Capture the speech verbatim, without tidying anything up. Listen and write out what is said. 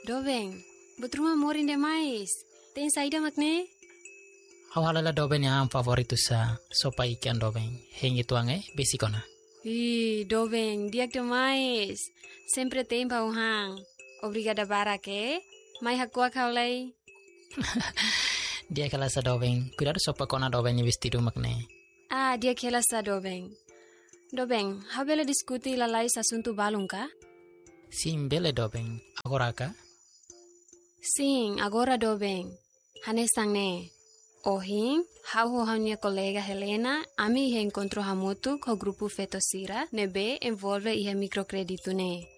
Dovem, betruma morin demais. Tem saída makne? Hau halala doben yang favoritu sa sopa ikan doben. Hengi tuange besikona. Ih, Dovem, diak demais. Sempre tem pauhang. Obrigada barake. Mai hakua kaulay. Dia kala sa doben. Cuidado sopa kona doben ni vestido makne. Ah, dia kela sa Dovem. Dovem, habela diskuti lalais asunto balong ka? Sim bele doben. Agora ka? Sim, agora Dovem. Hanesang ne. Ohim, hau ho minha colega Helena, ami he encontrou hamutu com o grupo Fetosira, nebe envolve ihe microcredito ne.